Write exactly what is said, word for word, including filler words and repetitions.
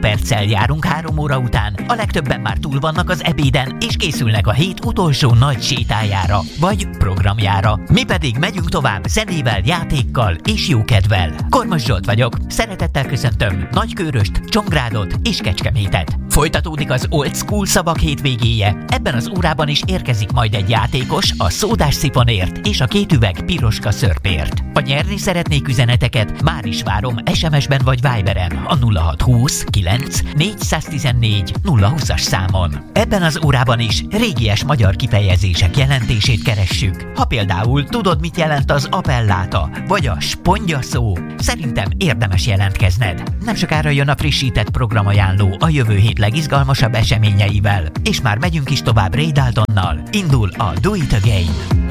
perccel járunk három óra után, a legtöbben már túl vannak az ebéden, és készülnek a hét utolsó nagy sétájára, vagy programjára. Mi pedig megyünk tovább zenével, játékkal és jókedvel. Kormos Zsolt vagyok, szeretettel köszöntöm Nagykőröst, Csongrádot és Kecskemétet. Folytatódik az Old School szavak hétvégéje, ebben az órában is érkezik majd egy játékos a szódás szifonért és a két üveg piroska szörpért. Ha nyerni szeretnék üzeneteket, már is várom es em es-ben vagy Viberen a nulla hat húsz kilenc négyszáztizennégy nulla húszas számon. Ebben az órában is régies magyar kifejezések jelentését keressük. Ha például tudod, mit jelent az appelláta, vagy a spongya szó, szerintem érdemes jelentkezned. Nem sokára jön a frissített programajánló a jövő hét legizgalmasabb eseményeivel, és már megyünk is tovább Ray Daltonnal. Indul a Do It Again.